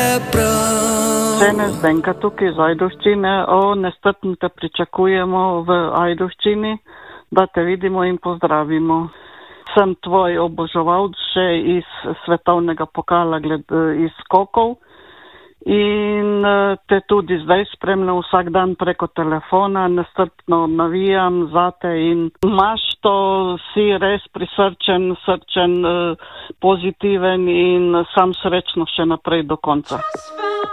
Žene Zdenka tukaj iz Ajdovščine. Nestrpno te pričakujemo v Ajdovščini, da te vidimo in pozdravimo. Sem tvoj oboževalc še iz svetovnega pokala iz skokov in te tudi zdaj spremljam vsak dan preko telefona, nestrpno navijam zate in imaš to, si res prisrčen, pozitiven in sam srečno še naprej do konca.